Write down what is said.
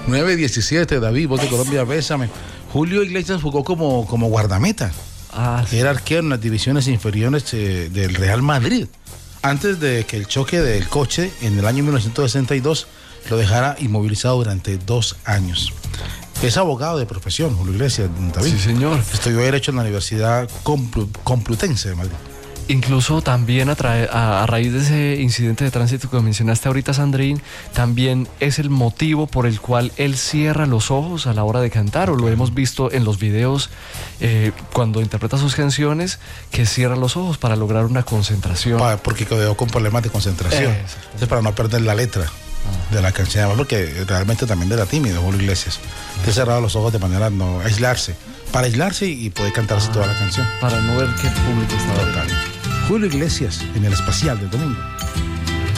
9-17, David, voz de Colombia, bésame. Julio Iglesias jugó como guardameta. Era arquero en las divisiones inferiores del Real Madrid. Antes de que el choque del coche en el año 1962 lo dejara inmovilizado durante 2 años. Es abogado de profesión, Julio Iglesias, David. Sí, señor. Estudió Derecho en la Universidad Complutense de Madrid. Incluso también a raíz de ese incidente de tránsito que mencionaste ahorita, Sandrín, también es el motivo por el cual él cierra los ojos a la hora de cantar, o lo hemos visto en los videos cuando interpreta sus canciones, que cierra los ojos para lograr una concentración. Porque quedó con problemas de concentración. Entonces, para no perder la letra de la canción, además porque realmente también era tímido Julio Iglesias. Entonces cerraba los ojos de manera no aislarse, para aislarse y poder cantarse toda la canción. Para no ver qué público estaba. Julio Iglesias en el especial del domingo.